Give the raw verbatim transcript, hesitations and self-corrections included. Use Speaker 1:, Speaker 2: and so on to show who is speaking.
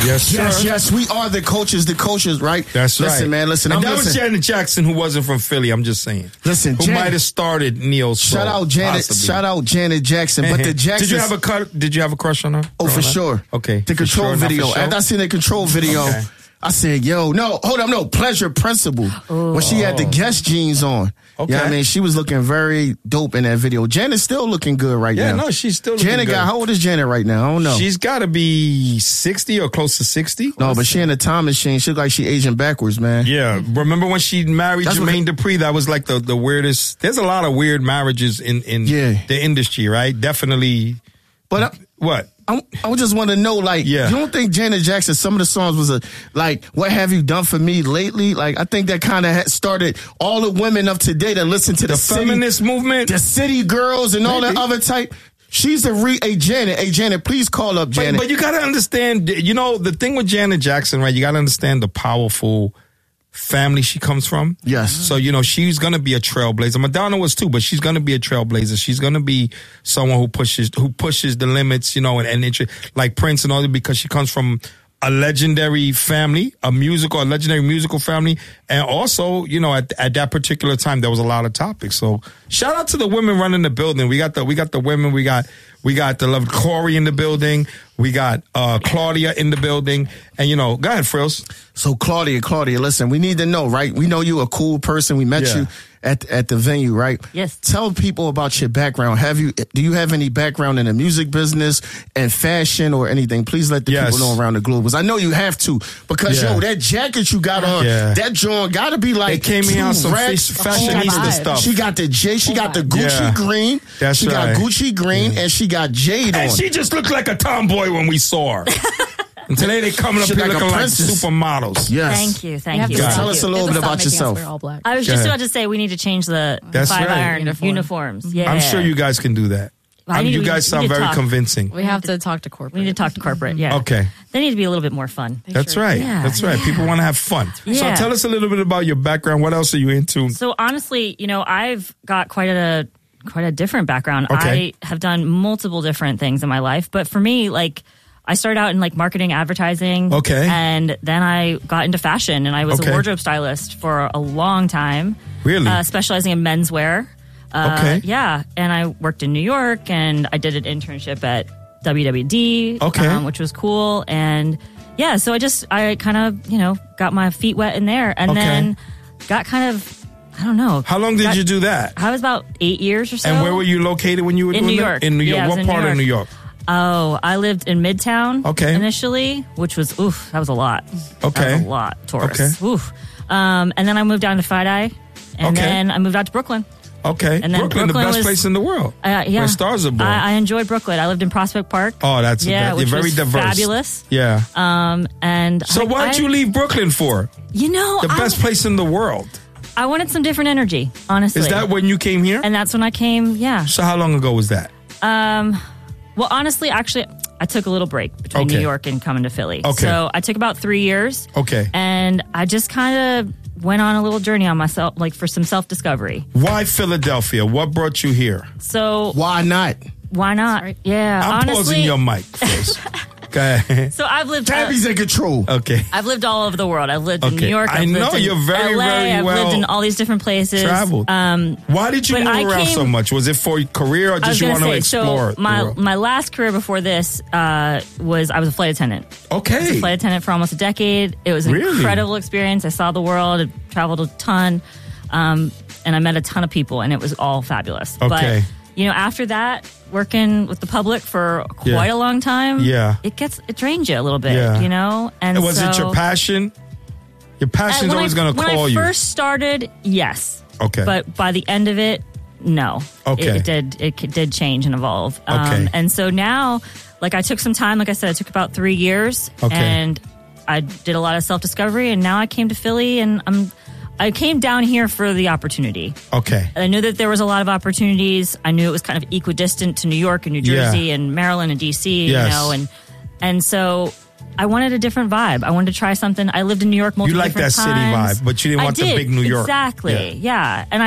Speaker 1: Yes, sir.
Speaker 2: Yes, yes, we are the coaches, the coaches, right?
Speaker 1: That's right.
Speaker 2: Listen, man, listen.
Speaker 1: And
Speaker 2: I'm
Speaker 1: that
Speaker 2: listen.
Speaker 1: was Janet Jackson, who wasn't from Philly. I'm just saying.
Speaker 2: Listen,
Speaker 1: who
Speaker 2: Janet,
Speaker 1: might have started Neo Soul.
Speaker 2: Shout out Janet.
Speaker 1: Possibly.
Speaker 2: Shout out Janet Jackson. But the Jackson.
Speaker 1: Did you have a cut? Did you have a crush on her?
Speaker 2: Oh, for sure.
Speaker 1: Okay.
Speaker 2: The
Speaker 1: For
Speaker 2: Control
Speaker 1: sure, not
Speaker 2: video.
Speaker 1: for sure?
Speaker 2: After I seen the Control video,
Speaker 1: Okay.
Speaker 2: I said, yo, no, hold up, no, Pleasure Principle.
Speaker 3: Ooh.
Speaker 2: When she had the Guess jeans on.
Speaker 1: Okay.
Speaker 2: You know what I mean? She was looking very dope in that video. Janet's still looking good right
Speaker 1: Yeah,
Speaker 2: now.
Speaker 1: no, she's still looking
Speaker 2: Janet
Speaker 1: good.
Speaker 2: got, how old is Janet right now? I don't know.
Speaker 1: She's got to be sixty or close to sixty.
Speaker 2: no, but she in a time machine. She look like she aging backwards, man.
Speaker 1: Yeah, remember when she married
Speaker 2: That's what-
Speaker 1: Jermaine Dupri? That was like the, the weirdest. There's a lot of weird marriages in, in
Speaker 2: Yeah.
Speaker 1: the industry, right? Definitely.
Speaker 2: But I,
Speaker 1: What?
Speaker 2: I, I just want to know, like,
Speaker 1: Yeah.
Speaker 2: you don't think Janet Jackson, some of the songs was a, like, what have you done for me lately? Like, I think that kind of started all the women of today that listen to the,
Speaker 1: The
Speaker 2: city,
Speaker 1: feminist movement?
Speaker 2: the city girls and all that
Speaker 1: Maybe.
Speaker 2: other type. She's a re, hey, Janet, hey, Janet, please call up
Speaker 1: But,
Speaker 2: Janet.
Speaker 1: but you got to understand, you know, the thing with Janet Jackson, right? You got to understand the powerful family she comes from.
Speaker 2: Yes.
Speaker 1: So, you know, she's going to be a trailblazer. Madonna was too, but she's going to be a trailblazer. She's going to be someone who pushes, who pushes the limits, you know, and, and it, like Prince and all that, because she comes from a legendary family, a musical, a legendary musical family. And also, you know, at, at that particular time, there was a lot of topics. So shout out to the women running the building. We got the, we got the women, we got, we got the loved Corey in the building. We got, uh, Claudia in the building. And, you know, go ahead, Frills.
Speaker 2: So Claudia, Claudia, listen, we need to know, right? We know you a cool person. We met
Speaker 1: Yeah.
Speaker 2: you at at the venue, right?
Speaker 3: Yes.
Speaker 2: Tell people about your background. Have you do you have any background in the music business and fashion or anything? Please let the
Speaker 1: Yes.
Speaker 2: people know around the globe. Because I know you have to. Because
Speaker 1: Yeah.
Speaker 2: yo, that jacket you got on,
Speaker 1: Yeah.
Speaker 2: that joint gotta be like
Speaker 1: It came in
Speaker 2: two
Speaker 1: on some
Speaker 2: racks.
Speaker 1: fa-
Speaker 2: She got
Speaker 1: fashionista
Speaker 2: the-
Speaker 1: stuff.
Speaker 2: She got the J, she got the Gucci
Speaker 1: Yeah.
Speaker 2: green.
Speaker 1: That's
Speaker 2: she
Speaker 1: right.
Speaker 2: got Gucci green and she got Jade
Speaker 1: And
Speaker 2: on.
Speaker 1: she just looked like a tomboy when we saw her. And today they coming up
Speaker 2: She's
Speaker 1: here
Speaker 2: like a
Speaker 1: looking like
Speaker 2: princess.
Speaker 1: supermodels.
Speaker 2: Yes.
Speaker 3: Thank you,
Speaker 4: You
Speaker 3: thank
Speaker 4: have
Speaker 3: you.
Speaker 4: to
Speaker 2: Tell
Speaker 3: Thank
Speaker 2: us
Speaker 3: you.
Speaker 2: a little
Speaker 4: They
Speaker 2: bit
Speaker 4: stop
Speaker 2: about
Speaker 4: making us
Speaker 2: yourself.
Speaker 4: wear all black.
Speaker 3: I was
Speaker 1: Go
Speaker 3: just
Speaker 1: ahead.
Speaker 3: about to say we need to change the
Speaker 1: That's
Speaker 3: five
Speaker 1: right.
Speaker 3: iron
Speaker 4: Uniform.
Speaker 3: uniforms. Yeah,
Speaker 1: I'm sure you guys can do that.
Speaker 3: I
Speaker 1: I mean,
Speaker 3: need-
Speaker 1: you
Speaker 3: we-
Speaker 1: guys
Speaker 3: we
Speaker 1: sound
Speaker 3: need to
Speaker 1: very
Speaker 3: talk.
Speaker 1: convincing.
Speaker 4: We have to talk to corporate.
Speaker 3: We need to talk to corporate. Yeah.
Speaker 1: Okay.
Speaker 3: They need to be a little bit more fun.
Speaker 1: That's
Speaker 4: Sure.
Speaker 1: right.
Speaker 3: Yeah.
Speaker 1: That's right. People want to have fun.
Speaker 3: Yeah.
Speaker 1: So tell us a little bit about your background. What else are you into?
Speaker 3: So honestly, you know, I've got quite a quite a different background.
Speaker 1: Okay.
Speaker 3: I have done multiple different things in my life, but for me, like I started out in like marketing, advertising.
Speaker 1: Okay.
Speaker 3: And then I got into fashion, and I was
Speaker 1: Okay.
Speaker 3: a wardrobe stylist for a long time.
Speaker 1: Really?
Speaker 3: Uh, specializing in menswear. Uh,
Speaker 1: Okay.
Speaker 3: Yeah, and I worked in New York, and I did an internship at W W D.
Speaker 1: Okay.
Speaker 3: Um, which was cool, and yeah, so I just I kind of you know got my feet wet in there, and
Speaker 1: Okay.
Speaker 3: then got kind of I don't know.
Speaker 1: How long did
Speaker 3: got-
Speaker 1: you do that?
Speaker 3: I was about eight years or so.
Speaker 1: And where were you located when you were
Speaker 3: In
Speaker 1: doing
Speaker 3: New
Speaker 1: that?
Speaker 3: York.
Speaker 1: In New
Speaker 3: Yeah,
Speaker 1: York.
Speaker 3: I was
Speaker 1: What
Speaker 3: in
Speaker 1: part
Speaker 3: New
Speaker 1: of New
Speaker 3: York.
Speaker 1: York?
Speaker 3: Oh, I lived in Midtown.
Speaker 1: Okay.
Speaker 3: Initially, which was oof, that was a lot.
Speaker 1: Okay.
Speaker 3: That was a lot. Tourists.
Speaker 1: Okay.
Speaker 3: Oof. Um, and then I moved down to Friday, and
Speaker 1: Okay.
Speaker 3: then I moved out to Brooklyn.
Speaker 1: Okay.
Speaker 3: And then
Speaker 1: Brooklyn, the
Speaker 3: Brooklyn
Speaker 1: best
Speaker 3: was-
Speaker 1: place in the world.
Speaker 3: Uh, yeah.
Speaker 1: Where stars are born.
Speaker 3: I, I enjoyed Brooklyn. I lived in Prospect Park.
Speaker 1: oh, that's
Speaker 3: yeah,
Speaker 1: that,
Speaker 3: which
Speaker 1: you're very
Speaker 3: was
Speaker 1: diverse.
Speaker 3: fabulous.
Speaker 1: Yeah.
Speaker 3: Um, and
Speaker 1: so
Speaker 3: I,
Speaker 1: why'd
Speaker 3: I-
Speaker 1: you leave Brooklyn for?
Speaker 3: You know,
Speaker 1: The
Speaker 3: I,
Speaker 1: best place in the world.
Speaker 3: I wanted some different energy. Honestly,
Speaker 1: Is that when you came here?
Speaker 3: And that's when I came. Yeah.
Speaker 1: So how long ago was that?
Speaker 3: Um, well, honestly, actually, I took a little break between
Speaker 1: Okay.
Speaker 3: New York and coming to Philly.
Speaker 1: Okay.
Speaker 3: So I took about three years.
Speaker 1: Okay.
Speaker 3: And I just kind of went on a little journey on myself, like for some self discovery.
Speaker 1: Why Philadelphia? What brought you here?
Speaker 3: So
Speaker 2: Why not?
Speaker 3: why not?
Speaker 4: right.
Speaker 3: Yeah.
Speaker 1: I'm
Speaker 3: honestly,
Speaker 1: pausing your mic first. Go ahead.
Speaker 3: So I've lived.
Speaker 2: Tabby's in control.
Speaker 1: Okay.
Speaker 3: I've lived all over the world. I've lived in
Speaker 1: Okay.
Speaker 3: New York.
Speaker 1: I
Speaker 3: I've
Speaker 1: know
Speaker 3: lived in
Speaker 1: you're very,
Speaker 3: L A.
Speaker 1: very
Speaker 3: I've
Speaker 1: well
Speaker 3: lived in all these different places.
Speaker 1: Traveled.
Speaker 3: Um,
Speaker 1: Why did you
Speaker 3: but
Speaker 1: move
Speaker 3: I
Speaker 1: around
Speaker 3: came-
Speaker 1: so much? Was it for your career or
Speaker 3: I was
Speaker 1: just you
Speaker 3: going
Speaker 1: want
Speaker 3: to
Speaker 1: to
Speaker 3: say,
Speaker 1: explore?
Speaker 3: so
Speaker 1: the
Speaker 3: my
Speaker 1: world?
Speaker 3: my last career before this uh, was I was a flight attendant. I was a
Speaker 1: Okay.
Speaker 3: flight attendant for almost a decade. It was an
Speaker 1: Really?
Speaker 3: incredible experience. I saw the world, I traveled a ton, um, and I met a ton of people, and it was all fabulous.
Speaker 1: Okay.
Speaker 3: But, you know, after that, working with the public for quite
Speaker 1: Yeah.
Speaker 3: a long time,
Speaker 1: Yeah.
Speaker 3: it gets it drains you a little bit,
Speaker 1: Yeah.
Speaker 3: you know. And
Speaker 1: was it
Speaker 3: so-
Speaker 1: your passion? Your passion's
Speaker 3: when
Speaker 1: always
Speaker 3: I-
Speaker 1: going to call
Speaker 3: When I
Speaker 1: you.
Speaker 3: first started, yes.
Speaker 1: Okay.
Speaker 3: But by the end of it, no.
Speaker 1: Okay.
Speaker 3: It, it did. It c- did change and evolve. Um,
Speaker 1: Okay.
Speaker 3: And so now, like, I took some time. Like I said, it took about three years.
Speaker 1: Okay.
Speaker 3: And I did a lot of self discovery. And now I came to Philly, and I'm. I came down here for the opportunity.
Speaker 1: okay.
Speaker 3: And I knew that there was a lot of opportunities. I knew it was kind of equidistant to New York and New
Speaker 1: Yeah.
Speaker 3: Jersey and Maryland and D C.
Speaker 1: Yes.
Speaker 3: You know, and and so. I wanted a different vibe. I wanted to try something. I lived in New York multiple
Speaker 1: You like
Speaker 3: different
Speaker 1: that city
Speaker 3: times.
Speaker 1: vibe, but you didn't
Speaker 3: I
Speaker 1: want the
Speaker 3: did,
Speaker 1: big New York.
Speaker 3: Exactly.
Speaker 1: Yeah.
Speaker 3: Yeah. And